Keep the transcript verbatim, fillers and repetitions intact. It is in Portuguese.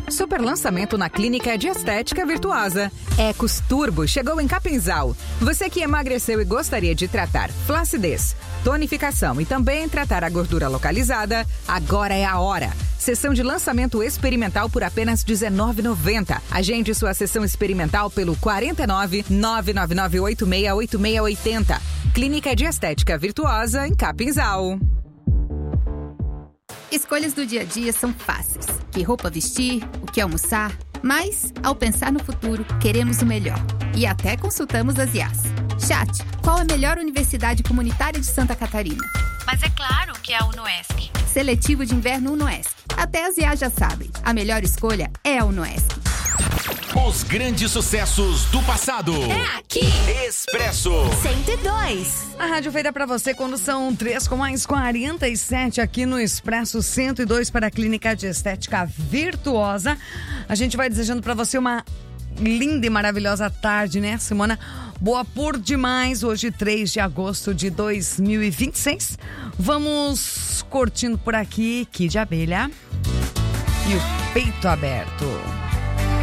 Super lançamento na Clínica de Estética Virtuosa. Ecos Turbo chegou em Capinzal. Você que emagreceu e gostaria de tratar flacidez, tonificação e também tratar a gordura localizada, agora é a hora. Sessão de lançamento experimental por apenas dezenove reais e noventa centavos. Agende sua sessão experimental pelo quarenta e nove, nove nove nove oito seis oito seis oito zero. Clínica de Estética Virtuosa em Capinzal. Escolhas do dia a dia são fáceis. Que roupa vestir, o que almoçar. Mas, ao pensar no futuro, queremos o melhor. E até consultamos as I As. Chat, qual a melhor universidade comunitária de Santa Catarina? Mas é claro que é a UnoESC. Seletivo de inverno UnoESC. Até as I As já sabem. A melhor escolha é a UnoESC. Os grandes sucessos do passado. É aqui. Expresso cento e dois. A rádio feita pra você quando são três com mais quarenta e sete aqui no Expresso cento e dois para a Clínica de Estética Virtuosa. A gente vai desejando pra você uma linda e maravilhosa tarde, né, Simona? Boa por demais. Hoje, três de agosto de dois mil e vinte e seis. Vamos curtindo por aqui, Kid Abelha e o Peito Aberto.